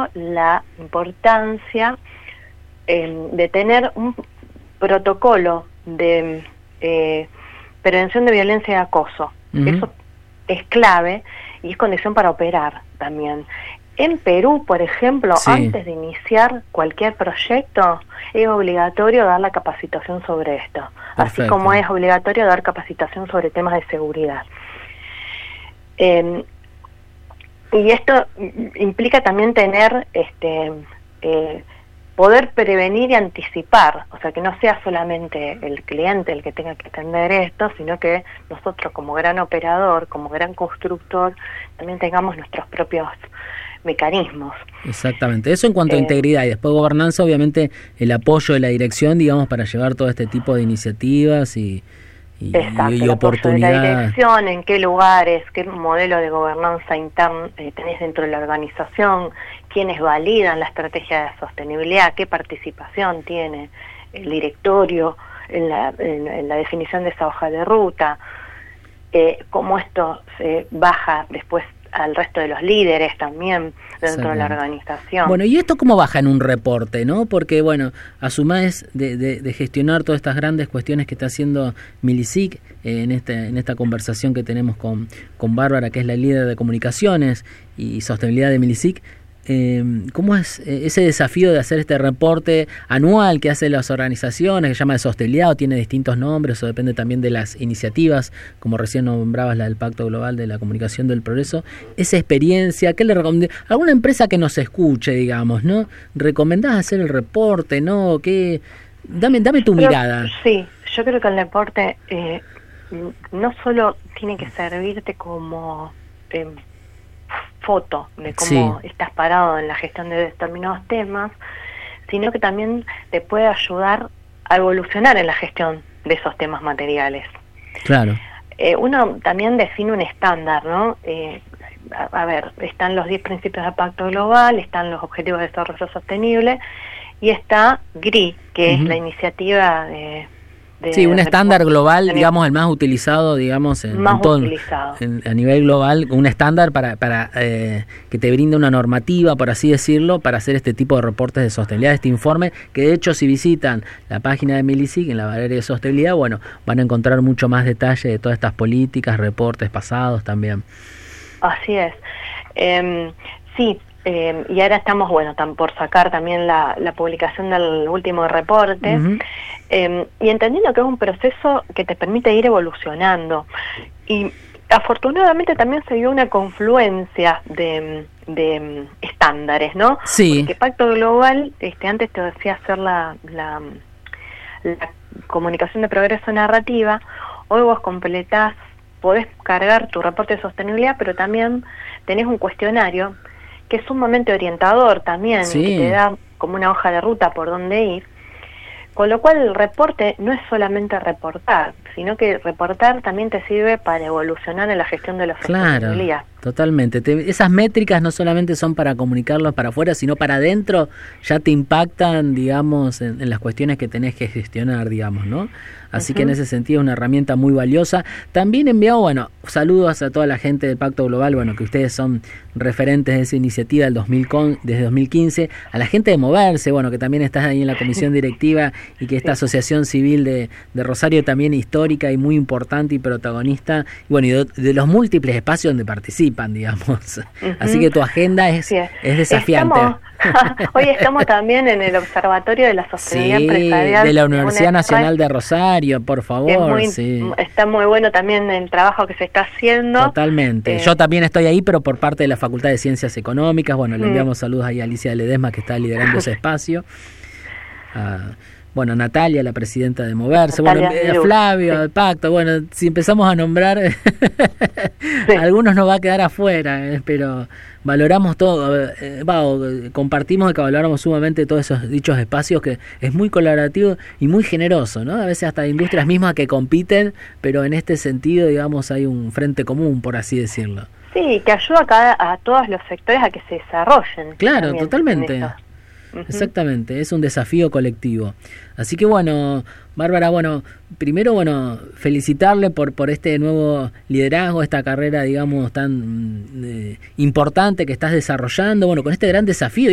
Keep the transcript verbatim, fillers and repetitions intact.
mucho la importancia eh, de tener un protocolo de eh, prevención de violencia y acoso. Uh-huh. Eso es clave y es condición para operar también. En Perú, por ejemplo, sí. antes de iniciar cualquier proyecto, es obligatorio dar la capacitación sobre esto. Perfecto. Así como es obligatorio dar capacitación sobre temas de seguridad. Eh, y esto implica también tener, este, eh, poder prevenir y anticipar, o sea, que no sea solamente el cliente el que tenga que atender esto, sino que nosotros como gran operador, como gran constructor, también tengamos nuestros propios mecanismos. Exactamente, eso en cuanto eh, a integridad, y después gobernanza, obviamente el apoyo de la dirección, digamos, para llevar todo este tipo de iniciativas y, y, exacto, y oportunidades. La dirección, en qué lugares, qué modelo de gobernanza interna eh, tenés dentro de la organización, quiénes validan la estrategia de sostenibilidad, qué participación tiene el directorio en la, en, en la definición de esa hoja de ruta, eh, cómo esto se baja después al resto de los líderes también dentro de la organización. Bueno, ¿y esto cómo baja en un reporte, no? Porque, bueno, a su vez de, de, de gestionar todas estas grandes cuestiones que está haciendo Milisic, eh, en, este, en esta conversación que tenemos con, con Bárbara, que es la líder de comunicaciones y sostenibilidad de Milisic, Eh, ¿cómo es ese desafío de hacer este reporte anual que hacen las organizaciones, que se llama de sostenibilidad o tiene distintos nombres o depende también de las iniciativas, como recién nombrabas la del Pacto Global de la Comunicación del Progreso? Esa experiencia, ¿qué le recomendás? ¿Alguna empresa que nos escuche, digamos, no? ¿Recomendás hacer el reporte, no? ¿Qué? Dame, dame tu Pero, mirada. Sí, yo creo que el reporte eh, no solo tiene que servirte como Eh, foto de cómo sí. estás parado en la gestión de determinados temas, sino que también te puede ayudar a evolucionar en la gestión de esos temas materiales. Claro. Eh, uno también define un estándar, ¿no? Eh, a, a ver, están los diez principios del Pacto Global, están los Objetivos de Desarrollo Sostenible y está G R I, que uh-huh. es la iniciativa de... De sí, un estándar global, digamos, el más utilizado, digamos, en, más en todo, utilizado. En, a nivel global, un estándar para para eh, que te brinde una normativa, por así decirlo, para hacer este tipo de reportes de sostenibilidad, este informe, que de hecho si visitan la página de Milisic, en la Valeria de Sostenibilidad, bueno, van a encontrar mucho más detalle de todas estas políticas, reportes pasados también. Así es. Eh, sí, eh, y ahora estamos, bueno, tan por sacar también la, la publicación del último reporte, uh-huh. Eh, y entendiendo que es un proceso que te permite ir evolucionando. Y afortunadamente también se dio una confluencia de, de estándares, ¿no? Sí. Porque Pacto Global, este, antes te decía hacer la, la, la comunicación de progreso narrativa, hoy vos completás, podés cargar tu reporte de sostenibilidad, pero también tenés un cuestionario que es sumamente orientador también, sí. y que te da como una hoja de ruta por dónde ir. Con lo cual el reporte no es solamente reportar, sino que reportar también te sirve para evolucionar en la gestión de la sostenibilidad. Claro, totalmente. Te, esas métricas no solamente son para comunicarlos para afuera, sino para adentro ya te impactan, digamos, en, en las cuestiones que tenés que gestionar, digamos, ¿no? Así uh-huh. que en ese sentido es una herramienta muy valiosa. También enviado, bueno, saludos a toda la gente del Pacto Global, bueno, que ustedes son referentes de esa iniciativa del dos mil con, desde dos mil quince, a la gente de Moverse, bueno, que también estás ahí en la comisión directiva y que esta sí. asociación civil de, de Rosario también histórica y muy importante y protagonista, y bueno, y de, de los múltiples espacios donde participan, digamos. Uh-huh. Así que tu agenda es, sí. es desafiante. Estamos, hoy estamos también en el Observatorio de la Sostenibilidad sí, Empresarial de la Universidad Nacional de Rosario, por favor. Muy, sí. Está muy bueno también el trabajo que se está haciendo. Totalmente. Eh, Yo también estoy ahí, pero por parte de la Facultad de Ciencias Económicas. Bueno, le enviamos mm. saludos ahí a Alicia Ledesma, que está liderando ese espacio. Uh, Bueno, Natalia, la presidenta de Moverse, Natalia, bueno, Flavio, sí. el Pacto, bueno, si empezamos a nombrar, sí. algunos nos va a quedar afuera, eh, pero valoramos todo, eh, va, compartimos que valoramos sumamente todos esos dichos espacios, que es muy colaborativo y muy generoso, ¿no? A veces hasta industrias mismas que compiten, pero en este sentido, digamos, hay un frente común, por así decirlo. Sí, que ayuda a, cada, a todos los sectores a que se desarrollen. Claro, totalmente. Exactamente, es un desafío colectivo. Así que bueno, Bárbara, bueno, primero, bueno, felicitarle por por este nuevo liderazgo, esta carrera, digamos, tan eh, importante que estás desarrollando, bueno, con este gran desafío.